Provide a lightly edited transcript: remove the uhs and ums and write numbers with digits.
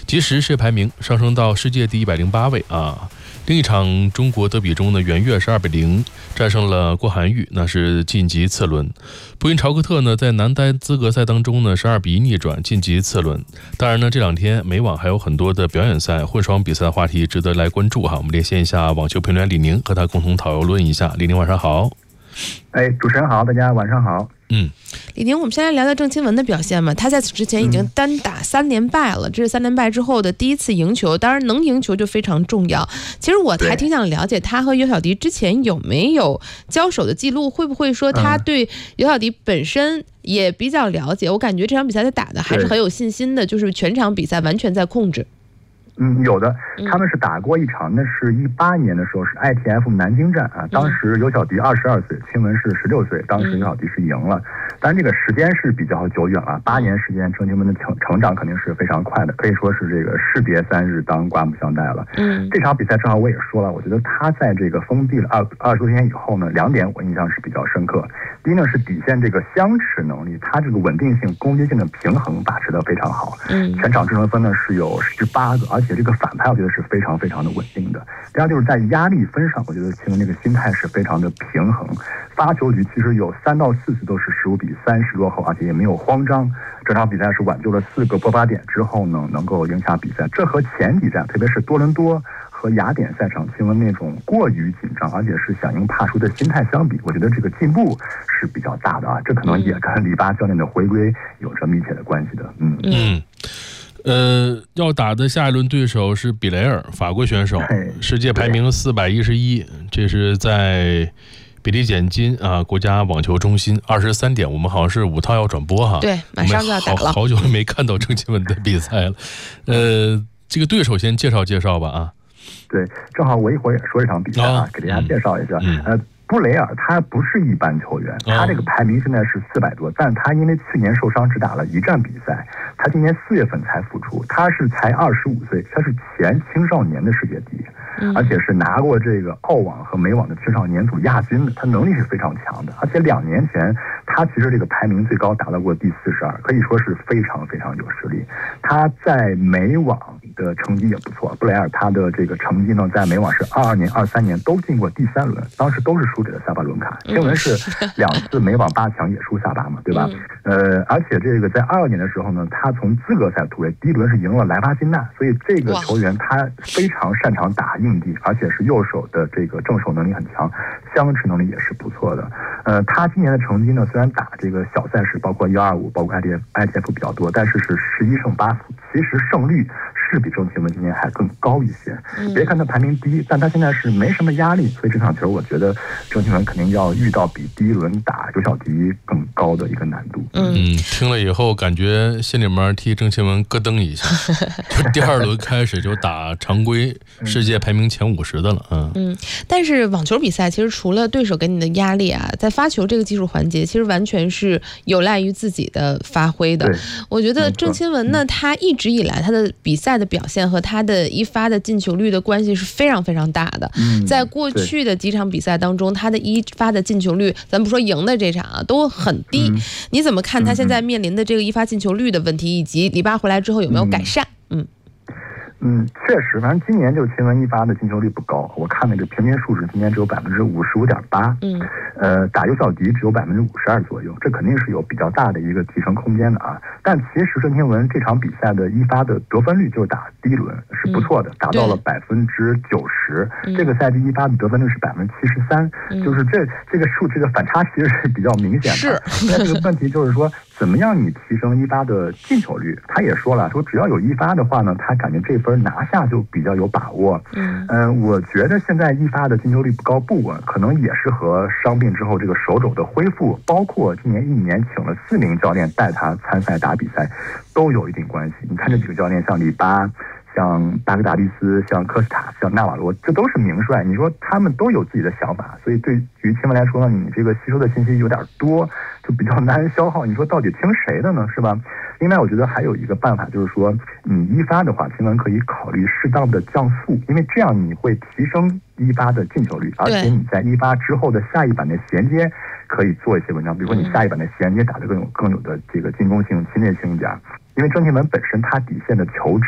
即时世界排名上升到世界第108位啊。另一场中国德比中呢，袁岳是2-0战胜了郭涵玉，那是晋级次轮。布因朝克特呢，在男单资格赛当中呢是2-1逆转晋级次轮。当然呢，这两天美网还有很多的表演赛、混双比赛的话题值得来关注哈。我们连线一下网球评论员李宁，和他共同讨论一下。李宁晚上好。 主持人好，大家晚上好。 李宁，我们先来聊聊郑钦文的表现嘛。他在此之前已经单打3连败了，这是3连败之后的第一次赢球。当然，能赢球就非常重要。其实我还挺想了解他和尤小迪之前有没有交手的记录，会不会说他对尤小迪本身也比较了解？我感觉这场比赛他打的还是很有信心的，就是全场比赛完全在控制。 有的，他们是打过一场，那是18年的时候，是 ITF 南京站啊。当时尤小迪22岁，钦文是16岁，当时尤小迪是赢了。但这个时间是比较久远了，8年时间，郑钦文的成长肯定是非常快的，可以说是这个士别3日，当刮目相待了。这场比赛正好我也说了，我觉得他在这个封闭了20多天以后呢，2点我印象是比较深刻。第一呢是底线这个相持能力，他这个稳定性、攻击性的平衡把持得非常好。全场制胜分呢是有18个，而且这个反拍我觉得是非常非常的稳定的。第二就是在压力分上，我觉得钦文这个心态是非常的平衡。发球局其实有3到4次都是15-30落后，而且也没有慌张。这场比赛是挽救了4个爆发点之后呢，能够赢下比赛。这和前几站，特别是多伦多和雅典赛场，钦文那种过于紧张，而且是想赢怕输的心态相比，我觉得这个进步是比较大的啊。这可能也跟里巴教练的回归有着密切的关系的。 要打的下一轮对手是比雷尔，法国选手，世界排名411，这是在比利简金啊国家网球中心23点，我们好像是5套要转播哈。 对，马上就要打了。 好久没看到郑钦文的比赛了。这个对手先介绍介绍吧啊。 对，正好我一会儿也说这场比赛啊，给大家介绍一下。布雷尔他不是一般球员，他这个排名现在是400多，但他因为去年受伤只打了1站比赛，他今年4月份才复出，他是才25岁，他是前青少年的世界第一，而且是拿过这个澳网和美网的青少年组亚军的，他能力是非常强的，而且2年前他其实这个排名最高达到过第42，可以说是非常非常有实力。他在美网的成绩也不错，布雷尔他的这个成绩呢，在美网是22年、23年都进过第3轮，当时都是输给了萨巴伦卡。钦文是2次美网8强也输萨巴嘛，对吧？而且这个在22年的时候呢，他从资格赛突围，第1轮是赢了莱巴金纳，所以这个球员他非常擅长打硬地，而且是右手的这个正手能力很强，相持能力也是不错的。他今年的成绩呢，虽然打这个小赛事，包括125，包括 ITF 比较多，但是11胜8负，其实胜率是比郑钦文今年还更高一些。别看他排名第一，但他现在是没什么压力，所以这场球我觉得郑钦文肯定要遇到比第1轮打尤小迪更高的一个难度。 听了以后感觉心里面替郑钦文咯噔一下，就第2轮开始就打常规世界排名前50的了。 但是网球比赛其实除了对手给你的压力啊，在发球这个技术环节，其实完全是有赖于自己的发挥的。我觉得郑钦文呢，他一直以来他的比赛的表现和他的一发的进球率的关系是非常非常大的。在过去的几场比赛当中，他的一发的进球率，咱不说赢的这场啊，都很低。你怎么看他现在面临的这个一发进球率的问题，以及里巴回来之后有没有改善？ 确实，反正今年就钦文一发的进球率不高，我看那个平均数值今年只有55.8%，打尤小迪只有52%左右，这肯定是有比较大的一个提升空间的啊。但其实郑钦文这场比赛的一发的得分率，就是打第1轮是不错的，达到了90%。这个赛季一发的得分率是73%，就是这个反差其实是比较明显的。那这个问题就是说，怎么样你提升一发的进球率？他也说了，说只要有一发的话呢，他感觉这分拿下就比较有把握。我觉得现在一发的进球率不高不稳，可能也是和伤病之后这个手肘的恢复，包括今年1年请了4名教练带他参赛打比赛，都有一定关系。你看这几个教练，像里巴，像巴格达利斯，像科斯塔，像纳瓦罗，这都是名帅。你说他们都有自己的想法，所以对于钦文来说呢，你这个吸收的信息有点多，就比较难消耗。你说到底听谁的呢？是吧？另外，我觉得还有一个办法，就是说你一发的话，钦文可以考虑适当的降速，因为这样你会提升一发的进球率，而且你在一发之后的下一板的衔接可以做一些文章，比如说你下一板的衔接打得更有的这个进攻性、侵略性一点。因为郑钦文本身他底线的球质